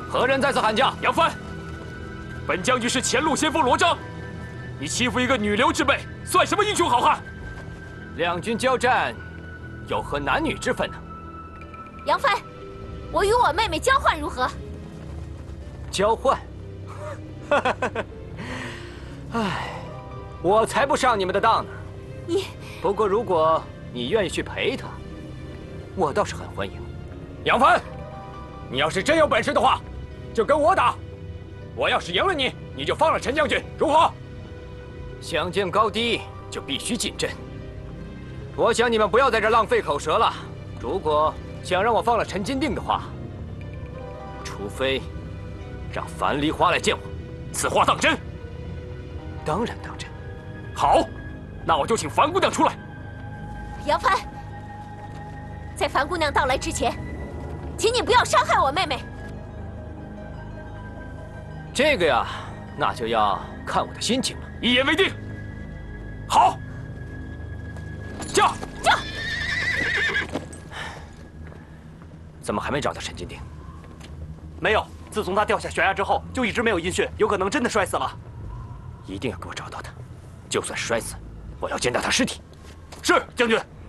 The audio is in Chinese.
何人在此喊价？ 杨帆，本将军是前路先锋罗章，你欺负一个女流之辈，算什么英雄好汉？ 两军交战，有何男女之分呢？ 杨帆，我与我妹妹交换如何？ 交换？唉，我才不上你们的当呢。 你不过如果你愿意去陪她，我倒是很欢迎。 杨帆，你要是真有本事的话，就跟我打。我要是赢了你，你就放了陈将军，如何？ 想见高低，就必须进阵。我想你们不要在这浪费口舌了。如果想让我放了陈金定的话，除非让樊梨花来见我。 此话当真？ 当然当真。 好，那我就请樊姑娘出来。 杨帆，在樊姑娘到来之前，请你不要伤害我妹妹。 这个呀，那就要看我的心情了。 一言为定。好，驾！ 驾！ 怎么还没找到陈金定？ 没有，自从他掉下悬崖之后，就一直没有音讯，有可能真的摔死了。 一定要给我找到他，就算摔死，我要见到他尸体。 是将军。